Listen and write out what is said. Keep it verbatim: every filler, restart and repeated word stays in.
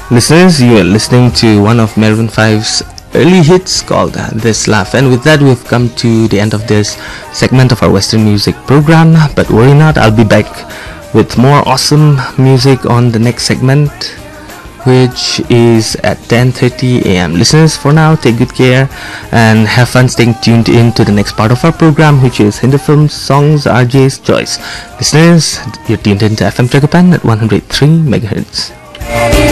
Listeners, you are listening to one of Maroon five's early hits called This Laugh. And with that, we've come to the end of this segment of our Western music program. But worry not, I'll be back with more awesome music on the next segment, which is at ten thirty a.m. Listeners, for now, take good care and have fun staying tuned in to the next part of our program, which is Hindi Films Songs R J's Choice. Listeners, you're tuned into F M Tragapan at one hundred three megahertz.